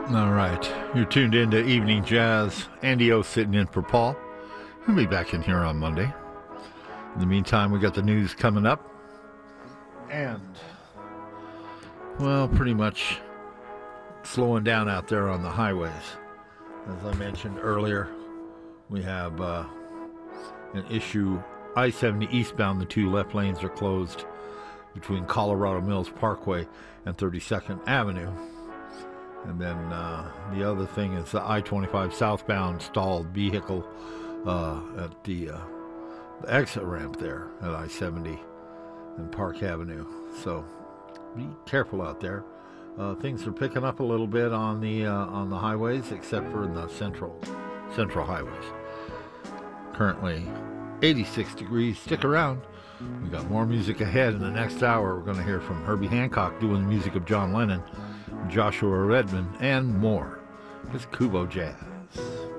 All right, you're tuned into Evening Jazz. Andy O sitting in for Paul. He'll be back in here on Monday. In the meantime, we got the news coming up. And, well, pretty much slowing down out there on the highways. As I mentioned earlier, we have an issue. I-70 eastbound, the two left lanes are closed between Colorado Mills Parkway and 32nd Avenue. And then the other thing is the I-25 southbound stalled vehicle at the exit ramp there at I-70 and Park Avenue. So be careful out there. Things are picking up a little bit on the highways, except for in the central highways. Currently 86 degrees. Stick around. We got more music ahead. In the next hour, we're going to hear from Herbie Hancock doing the music of John Lennon, Joshua Redman, and more. It's Kubo Jazz.